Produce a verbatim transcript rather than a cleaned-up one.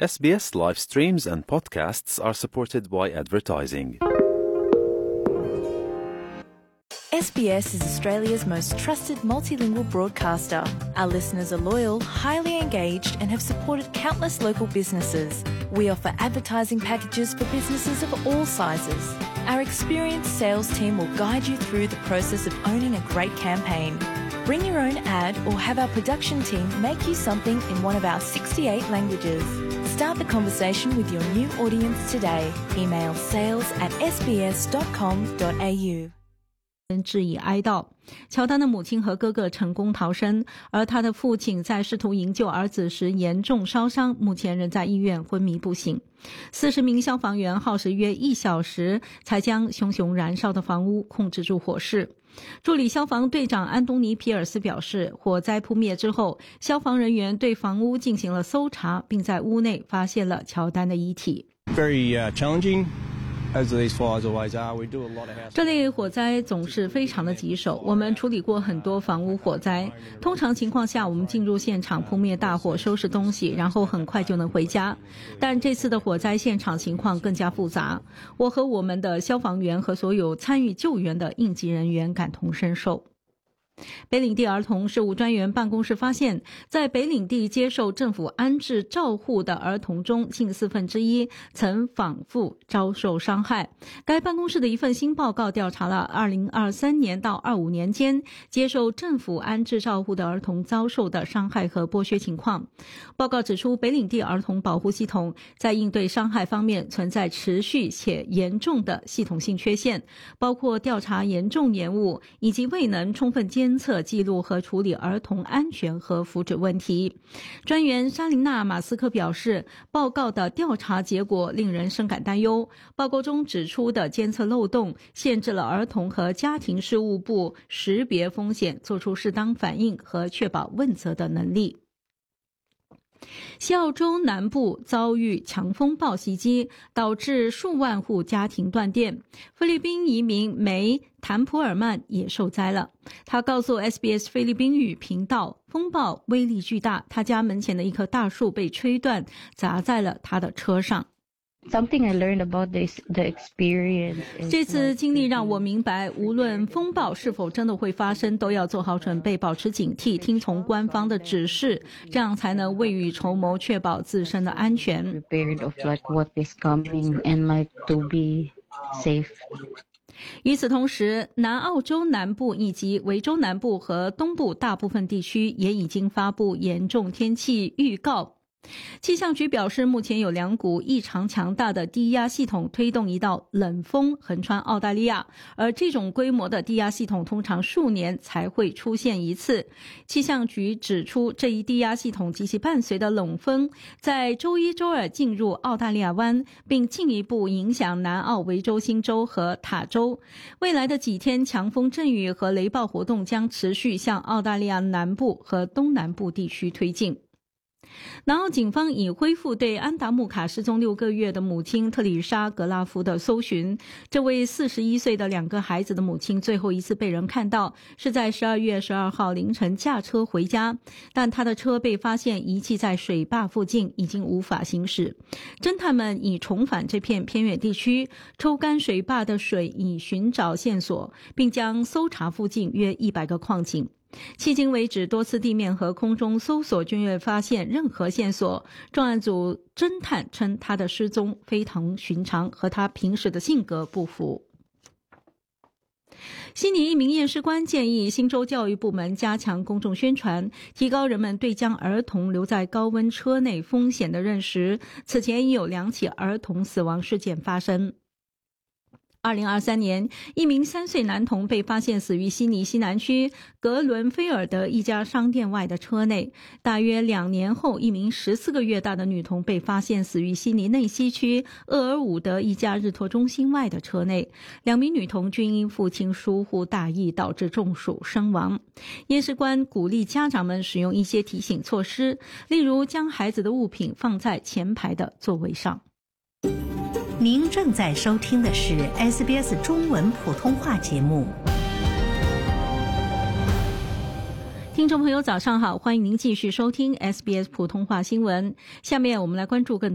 S B S live streams and podcasts are supported by advertising. S B S is Australia's most trusted multilingual broadcaster. Our listeners are loyal, highly engaged, and have supported countless local businesses. We offer advertising packages for businesses of all sizes. Our experienced sales team will guide you through the process of owning a great campaign. Bring your own ad or have our production team make you something in one of our sixty-eight languages. Start the conversation with your new audience today. Email sales at s b s dot com dot a u. 致以哀悼。乔丹的母亲和哥哥成功逃生，而他的父亲在试图营救儿子时严重烧伤，目前仍在医院昏迷不醒。四十名消防员耗时约一小时才将熊熊燃烧的房屋控制住火势。助理消防队长安东尼·皮尔斯表示，火灾扑灭之后，消防人员对房屋进行了搜查，并在屋内发现了乔丹的遗体。 Very, uh, challenging. 这类火灾总是非常的棘手，我们处理过很多房屋火灾。通常情况下，我们进入现场扑灭大火，收拾东西，然后很快就能回家。但这次的火灾现场情况更加复杂，我和我们的消防员和所有参与救援的应急人员感同身受。北领地儿童事务专员办公室发现，在北领地接受政府安置照护的儿童中，近四分之一曾反复遭受伤害。该办公室的一份新报告调查了二零二三年到二五年间接受政府安置照护的儿童遭受的伤害和剥削情况。报告指出，北领地儿童保护系统在应对伤害方面存在持续且严重的系统性缺陷，包括调查严重延误以及未能充分监测记录和处理儿童安全和福祉问题。专员莎琳娜·马斯克表示，报告的调查结果令人深感担忧。报告中指出的监测漏洞限制了儿童和家庭事务部识别风险、做出适当反应和确保问责的能力。西澳洲南部遭遇强风暴袭击，导致数万户家庭断电。菲律宾移民梅·坦普尔曼也受灾了。他告诉 S B S 菲律宾语频道，风暴威力巨大，他家门前的一棵大树被吹断，砸在了他的车上。 Something I learned about this, the experience. 这次经历让我明白，无论风暴是否真的会发生，都要做好准备，保持警惕，听从官方的指示，这样才能未雨绸缪，确保自身的安全。 Prepared of like what is coming and like to be safe. 与此同时，南澳洲南部以及维州南部和东部大部分地区也已经发布严重天气预告。气象局表示，目前有两股异常强大的低压系统推动一道冷锋横穿澳大利亚，而这种规模的低压系统通常数年才会出现一次。气象局指出，这一低压系统及其伴随的冷锋在周一周二进入澳大利亚湾，并进一步影响南澳维州新州和塔州。未来的几天，强风阵雨和雷暴活动将持续向澳大利亚南部和东南部地区推进。南澳警方已恢复对安达穆卡失踪六个月的母亲特里莎·格拉夫的搜寻。这位四十一岁的两个孩子的母亲最后一次被人看到是在十二月十二号凌晨驾车回家，但她的车被发现遗弃在水坝附近，已经无法行驶。侦探们已重返这片偏远地区，抽干水坝的水以寻找线索，并将搜查附近约一百个矿井。迄今为止，多次地面和空中搜索均未发现任何线索。重案组侦探称，他的失踪非同寻常，和他平时的性格不符。悉尼一名验尸官建议新州教育部门加强公众宣传，提高人们对将儿童留在高温车内风险的认识。此前已有两起儿童死亡事件发生。二零二三年，一名三岁男童被发现死于悉尼西南区格伦菲尔德一家商店外的车内。大约两年后，一名十四个月大的女童被发现死于悉尼内西区厄尔伍德一家日托中心外的车内。两名女童均因父亲疏忽大意导致中暑身亡。验尸官鼓励家长们使用一些提醒措施，例如将孩子的物品放在前排的座位上。 您正在收听的是 S B S 中文普通话节目。 听众朋友早上好，欢迎您继续收听 S B S 普通话新闻。下面我们来关注更